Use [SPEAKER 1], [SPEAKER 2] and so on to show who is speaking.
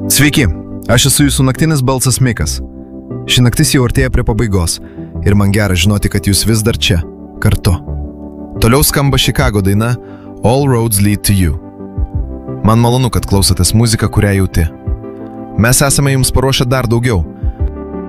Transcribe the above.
[SPEAKER 1] Sveiki, aš esu jūsų naktinis balsas Mikas. Ši naktis jau artėja prie pabaigos ir man gera žinoti, kad jūs vis dar čia, kartu. Toliau skamba Chicago daina All Roads Lead to You. Man malonu, kad klausotės muziką, kurią jauti. Mes esame jums paruošę dar daugiau.